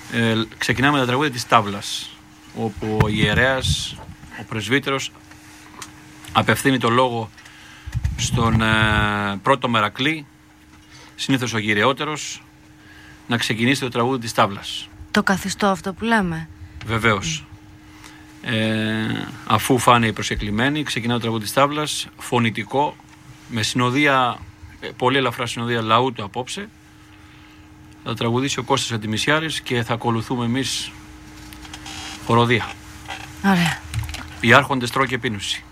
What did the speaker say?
Ξεκινάμε τα τραγούδια της τάβλας, όπου ο ιερέας, ο πρεσβύτερος, απευθύνει το λόγο στον πρώτο Μερακλή, συνήθως ο γυραιότερος, να ξεκινήσει το τραγούδι της τάβλας. Το καθιστό αυτό που λέμε. Βεβαίως. Αφού φάνε οι προσκεκλημένοι, ξεκινά το τραγούδι της τάβλας, φωνητικό, με συνοδεία, πολύ ελαφρά συνοδεία λαού απόψε. Θα τραγουδήσει ο Κώστας Αντιμισιάρης και θα ακολουθούμε εμείς χοροδία. Ωραία. Οι άρχοντες τρώω και πίνουση.